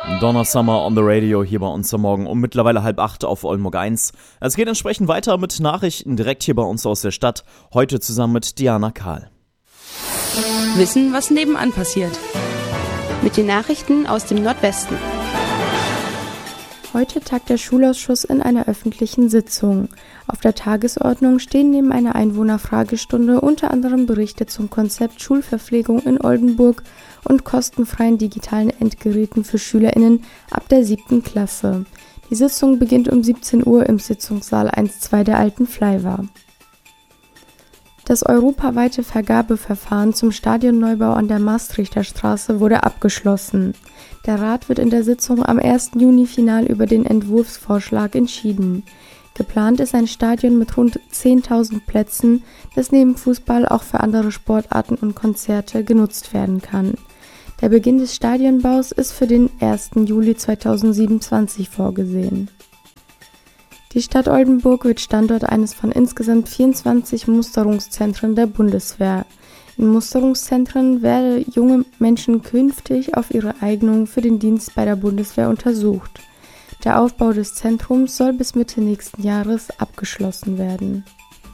Donna Summer on the Radio hier bei uns am Morgen um mittlerweile 7:30 auf Oldenburg 1. Es geht entsprechend weiter mit Nachrichten direkt hier bei uns aus der Stadt. Heute zusammen mit Diana Kahl. Wissen, was nebenan passiert. Mit den Nachrichten aus dem Nordwesten. Heute tagt der Schulausschuss in einer öffentlichen Sitzung. Auf der Tagesordnung stehen neben einer Einwohnerfragestunde unter anderem Berichte zum Konzept Schulverpflegung in Oldenburg und kostenfreien digitalen Endgeräten für SchülerInnen ab der 7. Klasse. Die Sitzung beginnt um 17 Uhr im Sitzungssaal 1-2 der alten Fleiwa. Das europaweite Vergabeverfahren zum Stadionneubau an der Maastrichter Straße wurde abgeschlossen. Der Rat wird in der Sitzung am 1. Juni final über den Entwurfsvorschlag entschieden. Geplant ist ein Stadion mit rund 10.000 Plätzen, das neben Fußball auch für andere Sportarten und Konzerte genutzt werden kann. Der Beginn des Stadionbaus ist für den 1. Juli 2027 vorgesehen. Die Stadt Oldenburg wird Standort eines von insgesamt 24 Musterungszentren der Bundeswehr. In Musterungszentren werden junge Menschen künftig auf ihre Eignung für den Dienst bei der Bundeswehr untersucht. Der Aufbau des Zentrums soll bis Mitte nächsten Jahres abgeschlossen werden.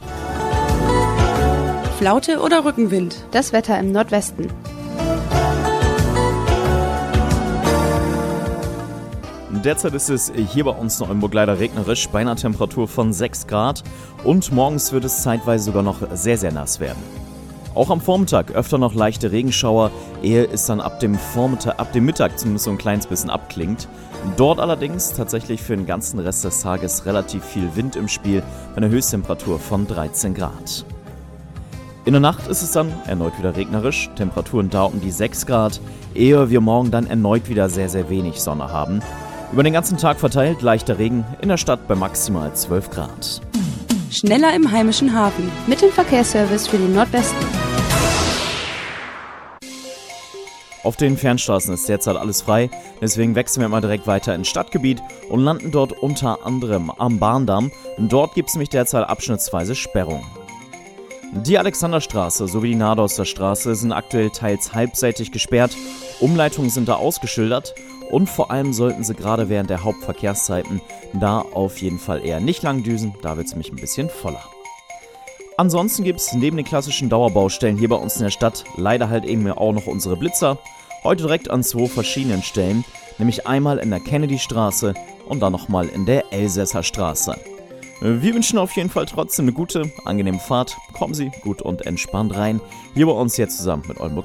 Flaute oder Rückenwind? Das Wetter im Nordwesten. Derzeit ist es hier bei uns in Oldenburg leider regnerisch, bei einer Temperatur von 6 Grad und morgens wird es zeitweise sogar noch sehr, sehr nass werden. Auch am Vormittag öfter noch leichte Regenschauer, ehe es dann ab dem Mittag zumindest so ein kleines bisschen abklingt. Dort allerdings tatsächlich für den ganzen Rest des Tages relativ viel Wind im Spiel, bei einer Höchsttemperatur von 13 Grad. In der Nacht ist es dann erneut wieder regnerisch, Temperaturen da um die 6 Grad, ehe wir morgen dann erneut wieder sehr, sehr wenig Sonne haben. Über den ganzen Tag verteilt leichter Regen, in der Stadt bei maximal 12 Grad. Schneller im heimischen Hafen. Mit dem Verkehrsservice für den Nordwesten. Auf den Fernstraßen ist derzeit alles frei, deswegen wechseln wir mal direkt weiter ins Stadtgebiet und landen dort unter anderem am Bahndamm. Dort gibt es nämlich derzeit abschnittsweise Sperrungen. Die Alexanderstraße sowie die Nadauster Straße sind aktuell teils halbseitig gesperrt, Umleitungen sind da ausgeschildert und vor allem sollten sie gerade während der Hauptverkehrszeiten da auf jeden Fall eher nicht lang düsen, da wird es nämlich ein bisschen voller. Ansonsten gibt es neben den klassischen Dauerbaustellen hier bei uns in der Stadt leider halt eben auch noch unsere Blitzer. Heute direkt an 2 verschiedenen Stellen, nämlich einmal in der Kennedystraße und dann nochmal in der Elsässer Straße. Wir wünschen auf jeden Fall trotzdem eine gute, angenehme Fahrt. Kommen Sie gut und entspannt rein. Hier bei uns jetzt zusammen mit Oldenburg